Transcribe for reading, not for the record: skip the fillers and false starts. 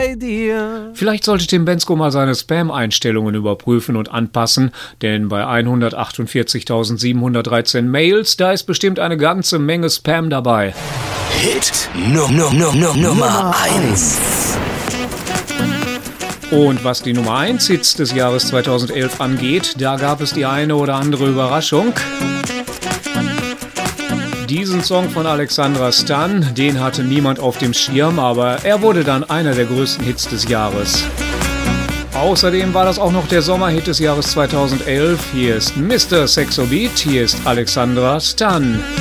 bei dir. Vielleicht sollte Tim Bendzko mal seine Spam-Einstellungen überprüfen und anpassen, denn bei 148.713 Mails, da ist bestimmt eine ganze Menge Spam dabei. Hit Nummer 1. Und was die Nummer 1 Hits des Jahres 2011 angeht, da gab es die eine oder andere Überraschung. Diesen Song von Alexandra Stan, den hatte niemand auf dem Schirm, aber er wurde dann einer der größten Hits des Jahres. Außerdem war das auch noch der Sommerhit des Jahres 2011. Hier ist Mr. Sexo Beat, hier ist Alexandra Stan.